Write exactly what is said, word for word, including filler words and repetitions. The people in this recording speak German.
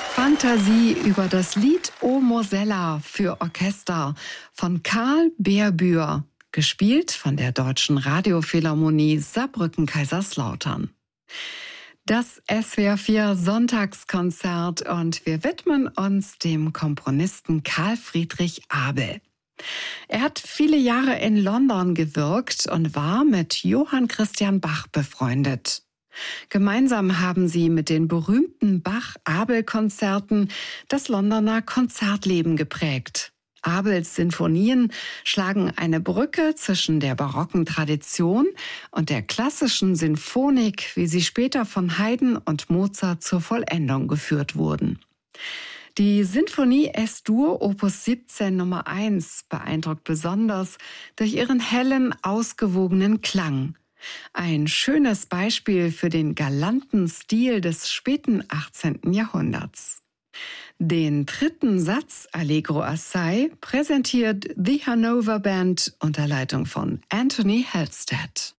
Fantasie über das Lied O Mosella für Orchester von Karl Beerbühr, gespielt von der Deutschen Radiophilharmonie Saarbrücken-Kaiserslautern. Das S W R vier Sonntagskonzert und wir widmen uns dem Komponisten Carl Friedrich Abel. Er hat viele Jahre in London gewirkt und war mit Johann Christian Bach befreundet. Gemeinsam haben sie mit den berühmten Bach-Abel-Konzerten das Londoner Konzertleben geprägt. Abels Sinfonien schlagen eine Brücke zwischen der barocken Tradition und der klassischen Sinfonik, wie sie später von Haydn und Mozart zur Vollendung geführt wurden. Die Sinfonie S-Dur Opus siebzehn Nummer eins beeindruckt besonders durch ihren hellen, ausgewogenen Klang. Ein schönes Beispiel für den galanten Stil des späten achtzehnten Jahrhunderts. Den dritten Satz Allegro assai präsentiert The Hanover Band unter Leitung von Anthony Halstead.